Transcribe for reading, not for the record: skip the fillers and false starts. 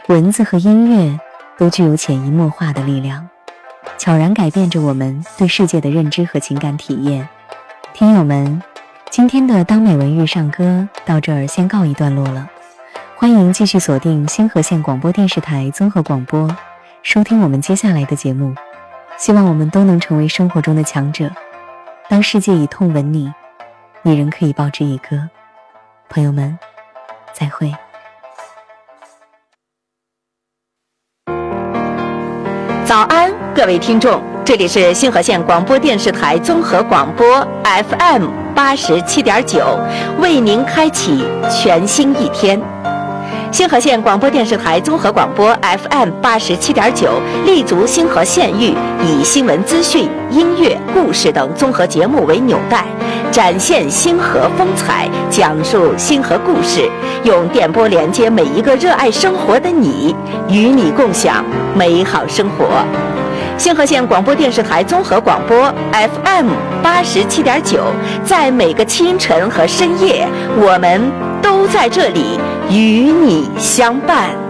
文字和音乐都具有潜移默化的力量，悄然改变着我们对世界的认知和情感体验。听友们，今天的当美文遇上歌到这儿先告一段落了，欢迎继续锁定星河县广播电视台综合广播，收听我们接下来的节目。希望我们都能成为生活中的强者，当世界以痛吻你，你仍可以报之以歌。朋友们，再会。 早安，各位听众，这里是星河县广播电视台综合广播 FM87.9，为您开启全新一天。星河县广播电视台综合广播 FM87.9 立足星河县域，以新闻资讯、音乐、故事等综合节目为纽带，展现星河风采，讲述星河故事，用电波连接每一个热爱生活的你，与你共享美好生活。星河县广播电视台综合广播 FM87.9，在每个清晨和深夜，我们都在这里与你相伴。